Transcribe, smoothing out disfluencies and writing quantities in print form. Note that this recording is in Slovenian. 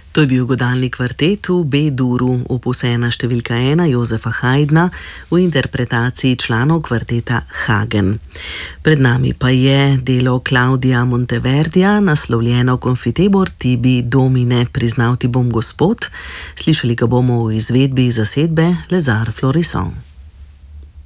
To je bil godalni kvartet v B-duru, opus 1 številka 1 Jozefa Haydna v interpretaciji članov kvarteta Hagen. Pred nami pa je delo Claudia Monteverdija, naslovljeno Confitebor tibi domine, priznal ti bom Gospod. Slišali ga bomo v izvedbi zasedbe Les Arts Florissants.